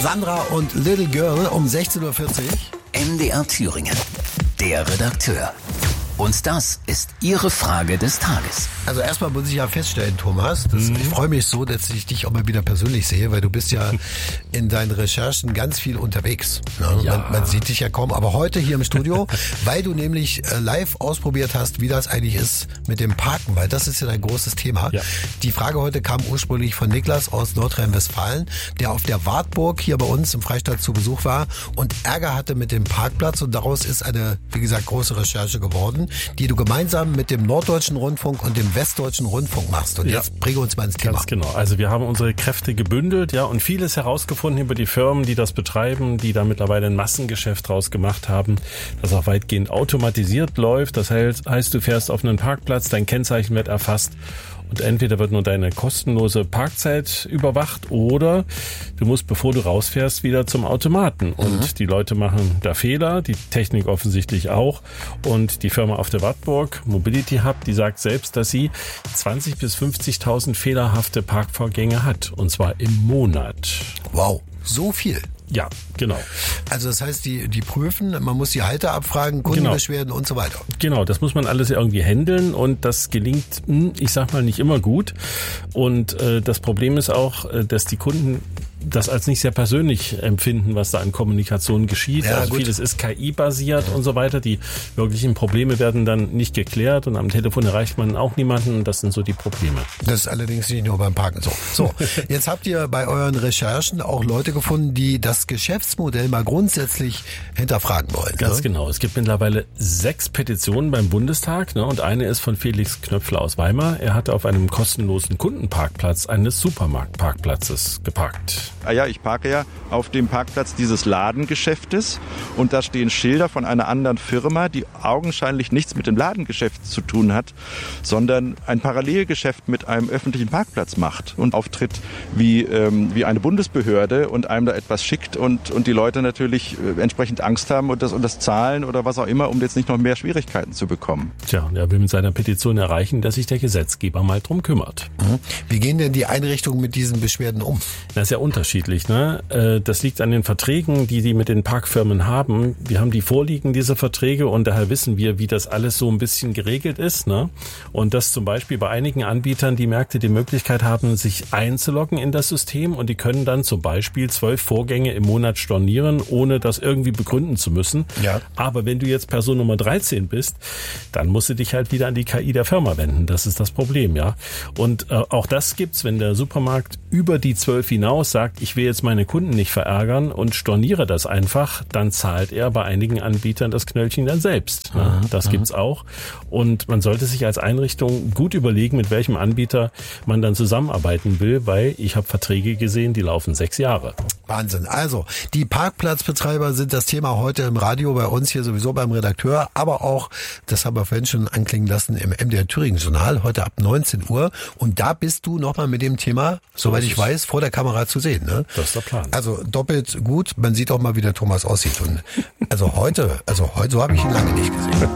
Sandra und Little Girl um 16.40 Uhr. MDR Thüringen, der Redakteur. Und das ist Ihre Frage des Tages. Also erstmal muss ich ja feststellen, Thomas, ich freue mich so, dass ich dich auch mal wieder persönlich sehe, weil du bist ja in deinen Recherchen ganz viel unterwegs. Ne? Ja. Man sieht dich ja kaum, aber heute hier im Studio, weil du nämlich live ausprobiert hast, wie das eigentlich ist mit dem Parken, weil das ist ja dein großes Thema. Ja. Die Frage heute kam ursprünglich von Niklas aus Nordrhein-Westfalen, der auf der Wartburg hier bei uns im Freistaat zu Besuch war und Ärger hatte mit dem Parkplatz und daraus ist eine, wie gesagt, große Recherche geworden, die du gemeinsam mit dem Norddeutschen Rundfunk und dem Westdeutschen Rundfunk machst. Und jetzt bringe uns mal ins Thema. Ganz genau. Also wir haben unsere Kräfte gebündelt, ja, und vieles herausgefunden über die Firmen, die das betreiben, die da mittlerweile ein Massengeschäft draus gemacht haben, das auch weitgehend automatisiert läuft. Das heißt, du fährst auf einen Parkplatz, dein Kennzeichen wird erfasst und entweder wird nur deine kostenlose Parkzeit überwacht oder du musst, bevor du rausfährst, wieder zum Automaten. Und die Leute machen da Fehler, die Technik offensichtlich auch. Und die Firma auf der Wartburg, Mobility Hub, die sagt selbst, dass sie 20.000 bis 50.000 fehlerhafte Parkvorgänge hat. Und zwar im Monat. Wow, so viel. Ja, genau. Also das heißt, die prüfen, man muss die Halter abfragen, Kundenbeschwerden und so weiter. Genau, das muss man alles irgendwie handeln und das gelingt, ich sag mal, nicht immer gut. Und das Problem ist auch, dass die Kunden das als nicht sehr persönlich empfinden, was da an Kommunikation geschieht. Ja, also vieles ist KI-basiert und so weiter. Die wirklichen Probleme werden dann nicht geklärt und am Telefon erreicht man auch niemanden. Das sind so die Probleme. Das ist allerdings nicht nur beim Parken so. So, jetzt habt ihr bei euren Recherchen auch Leute gefunden, die das Geschäftsmodell mal grundsätzlich hinterfragen wollen. Ganz genau. Es gibt mittlerweile 6 Petitionen beim Bundestag, ne, und eine ist von Felix Knöpfler aus Weimar. Er hatte auf einem kostenlosen Kundenparkplatz eines Supermarktparkplatzes geparkt. Ja, ich parke ja auf dem Parkplatz dieses Ladengeschäftes und da stehen Schilder von einer anderen Firma, die augenscheinlich nichts mit dem Ladengeschäft zu tun hat, sondern ein Parallelgeschäft mit einem öffentlichen Parkplatz macht und auftritt wie eine Bundesbehörde und einem da etwas schickt und die Leute natürlich entsprechend Angst haben und das zahlen oder was auch immer, um jetzt nicht noch mehr Schwierigkeiten zu bekommen. Tja, er will mit seiner Petition erreichen, dass sich der Gesetzgeber mal drum kümmert. Wie gehen denn die Einrichtungen mit diesen Beschwerden um? Das ist ja unterschiedlich, ne? Das liegt an den Verträgen, die mit den Parkfirmen haben. Wir haben die vorliegen, diese Verträge, und daher wissen wir, wie das alles so ein bisschen geregelt ist, ne? Und dass zum Beispiel bei einigen Anbietern die Märkte die Möglichkeit haben, sich einzuloggen in das System und die können dann zum Beispiel 12 Vorgänge im Monat stornieren, ohne das irgendwie begründen zu müssen. Ja. Aber wenn du jetzt Person Nummer 13 bist, dann musst du dich halt wieder an die KI der Firma wenden. Das ist das Problem, ja. Und auch das gibt's, wenn der Supermarkt über die 12 hinaus sagt, ich will jetzt meine Kunden nicht verärgern und storniere das einfach, dann zahlt er bei einigen Anbietern das Knöllchen dann selbst. Ne? Das gibt's auch. Und man sollte sich als Einrichtung gut überlegen, mit welchem Anbieter man dann zusammenarbeiten will, weil ich habe Verträge gesehen, die laufen 6 Jahre. Wahnsinn. Also, die Parkplatzbetreiber sind das Thema heute im Radio bei uns hier sowieso beim Redakteur, aber auch, das haben wir vorhin schon anklingen lassen, im MDR Thüringen Journal, heute ab 19 Uhr. Und da bist du nochmal mit dem Thema, soweit ich weiß, vor der Kamera zu sehen. Ne? Das ist der Plan. Also doppelt gut, man sieht auch mal, wie der Thomas aussieht. Und so habe ich ihn lange nicht gesehen.